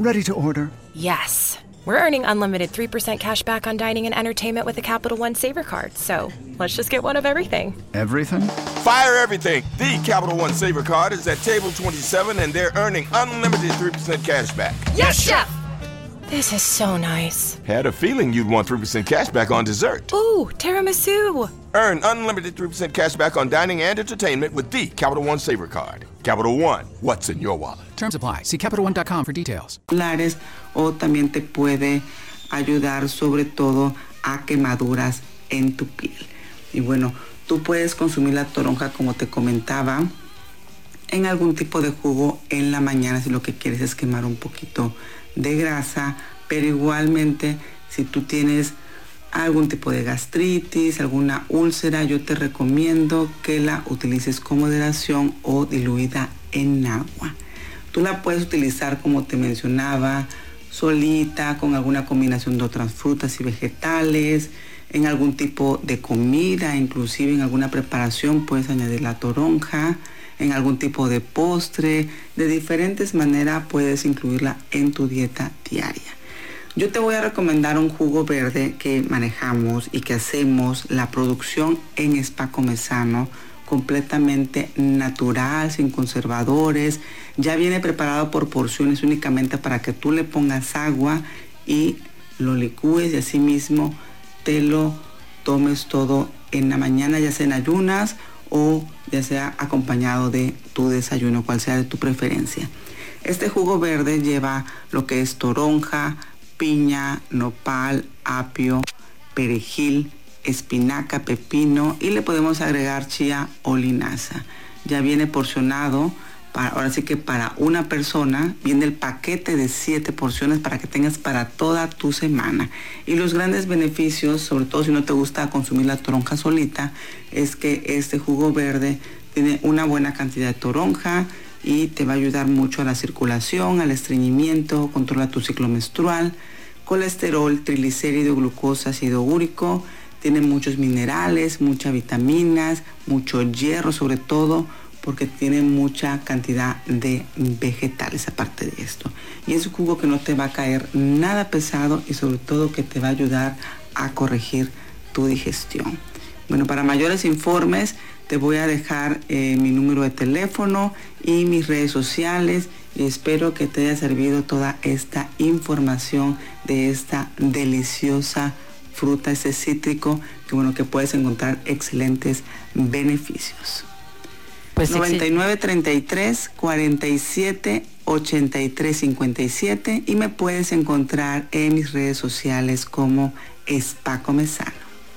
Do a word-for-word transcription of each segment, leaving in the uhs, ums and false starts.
Ready to order. Yes. We're earning unlimited three percent cash back on dining and entertainment with the Capital One Saver Card. So let's just get one of everything. Everything? Fire everything. The Capital One Saver Card is at table twenty-seven, and they're earning unlimited three percent cash back. Yes, Chef! This is so nice. Had a feeling you'd want three percent cash back on dessert. Ooh, tiramisu. Earn unlimited three percent cash back on dining and entertainment with the Capital One Saver Card. Capital One, what's in your wallet? Terms apply. See Capital One dot com for details. O también te puede ayudar sobre todo a quemaduras en tu piel. Y bueno, tú puedes consumir la toronja, como te comentaba, en algún tipo de jugo en la mañana si lo que quieres es quemar un poquito de grasa, pero igualmente si tú tienes algún tipo de gastritis, alguna úlcera, yo te recomiendo que la utilices con moderación o diluida en agua. Tú la puedes utilizar, como te mencionaba, solita, con alguna combinación de otras frutas y vegetales, en algún tipo de comida, inclusive en alguna preparación puedes añadir la toronja, en algún tipo de postre, de diferentes maneras puedes incluirla en tu dieta diaria. Yo te voy a recomendar un jugo verde que manejamos y que hacemos la producción en Spa Comesano, completamente natural, sin conservadores. Ya viene preparado por porciones únicamente para que tú le pongas agua y lo licúes y así mismo te lo tomes todo en la mañana, ya sea en ayunas o ya sea acompañado de tu desayuno, cual sea de tu preferencia. Este jugo verde lleva lo que es toronja, piña, nopal, apio, perejil, espinaca, pepino y le podemos agregar chía o linaza. Ya viene porcionado, para, ahora sí que para una persona, viene el paquete de siete porciones para que tengas para toda tu semana. Y los grandes beneficios, sobre todo si no te gusta consumir la toronja solita, es que este jugo verde tiene una buena cantidad de toronja y te va a ayudar mucho a la circulación, al estreñimiento, controla tu ciclo menstrual, colesterol, triglicérido, glucosa, ácido úrico. Tiene muchos minerales, muchas vitaminas, mucho hierro sobre todo, porque tiene mucha cantidad de vegetales aparte de esto. Y es un jugo que no te va a caer nada pesado y sobre todo que te va a ayudar a corregir tu digestión. Bueno, para mayores informes te voy a dejar eh, mi número de teléfono y mis redes sociales y espero que te haya servido toda esta información de esta deliciosa fruta, ese cítrico, que bueno, que puedes encontrar excelentes beneficios. Pues noventa y nueve, treinta y tres, cuarenta y siete, ochenta y tres, cincuenta y siete y me puedes encontrar en mis redes sociales como Spa Comesano.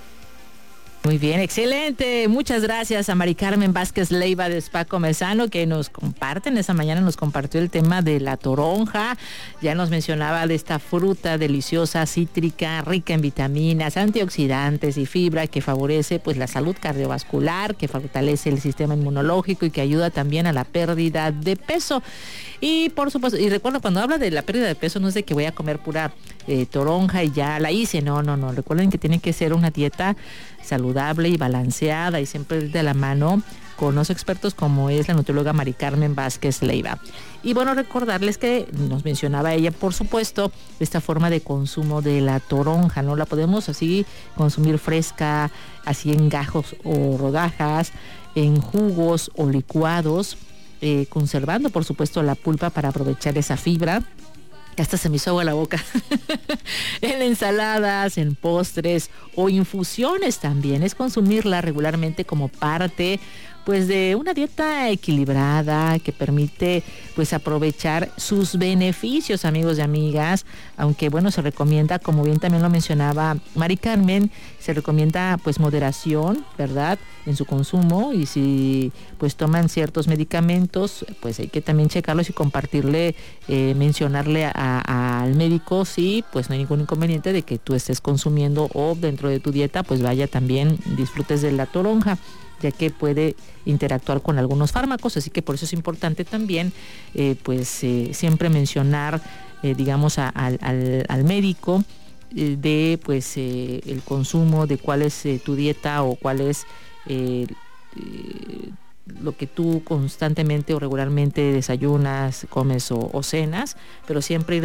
Muy bien, excelente. Muchas gracias a Mari Carmen Vázquez Leiva de Spa Comesano, que nos comparten, esta mañana nos compartió el tema de la toronja. Ya nos mencionaba de esta fruta deliciosa, cítrica, rica en vitaminas, antioxidantes y fibra, que favorece pues la salud cardiovascular, que fortalece el sistema inmunológico y que ayuda también a la pérdida de peso. Y por supuesto, y recuerda, cuando habla de la pérdida de peso, no es de que voy a comer pura eh, toronja y ya la hice, no, no, no. Recuerden que tiene que ser una dieta saludable y balanceada y siempre de la mano con los expertos como es la nutrióloga Mari Carmen Vázquez Leiva. Y bueno, recordarles que nos mencionaba ella, por supuesto, esta forma de consumo de la toronja, ¿no? La podemos así consumir fresca, así en gajos o rodajas, en jugos o licuados, eh, conservando, por supuesto, la pulpa para aprovechar esa fibra. Que hasta se me hizo agua la boca. En ensaladas, en postres o infusiones también. Es consumirla regularmente como parte pues de una dieta equilibrada que permite pues aprovechar sus beneficios, amigos y amigas, aunque bueno, se recomienda, como bien también lo mencionaba Mari Carmen, se recomienda pues moderación, ¿verdad?, en su consumo, y si pues toman ciertos medicamentos, pues hay que también checarlos y compartirle, eh, mencionarle a, a, al médico si pues no hay ningún inconveniente de que tú estés consumiendo o dentro de tu dieta pues vaya también disfrutes de la toronja, ya que puede interactuar con algunos fármacos, así que por eso es importante también eh, pues eh, siempre mencionar eh, digamos a, a, al, al médico eh, de pues eh, el consumo, de cuál es eh, tu dieta o cuál es eh, eh, lo que tú constantemente o regularmente desayunas, comes o, o cenas, pero siempre ir